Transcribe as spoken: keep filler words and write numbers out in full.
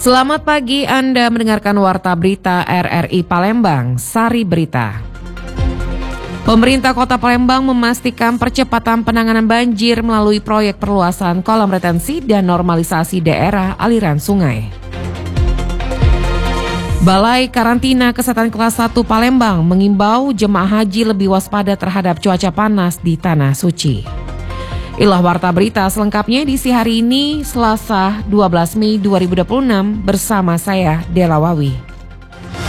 Selamat pagi, Anda mendengarkan Warta Berita R R I Palembang, Sari Berita. Pemerintah Kota Palembang memastikan percepatan penanganan banjir melalui proyek perluasan kolam retensi dan normalisasi daerah aliran sungai. Balai Karantina Kesehatan Kelas satu Palembang mengimbau jemaah haji lebih waspada terhadap cuaca panas di Tanah Suci. Inilah Warta Berita selengkapnya di hari ini, Selasa dua belas Mei dua ribu dua puluh enam, bersama saya, Dela Wawi.